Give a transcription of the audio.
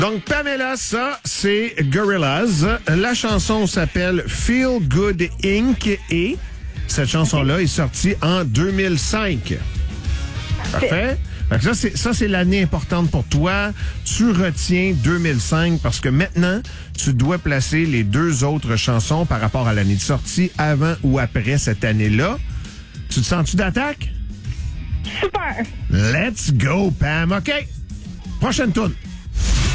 Donc, Pamela, ça, c'est Gorillaz. La chanson s'appelle Feel Good Inc. Et cette chanson-là est sortie en 2005. Parfait. Fait que ça, c'est l'année importante pour toi. Tu retiens 2005 parce que maintenant, tu dois placer les deux autres chansons par rapport à l'année de sortie, avant ou après cette année-là. Tu te sens-tu d'attaque? Super. Let's go, Pam. OK. Prochaine toune.